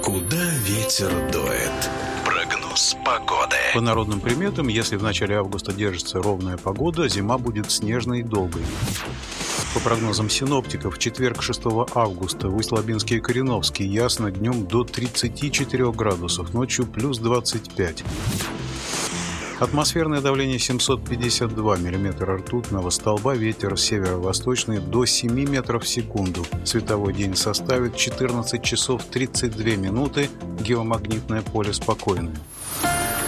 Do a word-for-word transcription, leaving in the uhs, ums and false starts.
Куда ветер дует? Прогноз погоды. По народным приметам, если в начале августа держится ровная погода, зима будет снежной и долгой. По прогнозам синоптиков, в четверг, шестого августа, в Усть-Лабинске и Кореновске ясно, днем до тридцати четырёх градусов, ночью плюс двадцать пять. Атмосферное давление семьсот пятьдесят два миллиметра ртутного столба, ветер северо-восточный до семи метров в секунду. Световой день составит четырнадцать часов тридцать две минуты, геомагнитное поле спокойное.